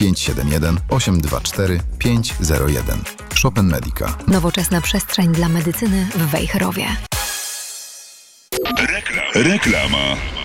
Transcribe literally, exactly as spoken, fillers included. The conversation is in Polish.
pięć siedem jeden osiem dwa cztery pięć zero jeden. Chopin Medica. Nowoczesna przestrzeń dla medycyny w Wejherowie. Rekla- Reklama.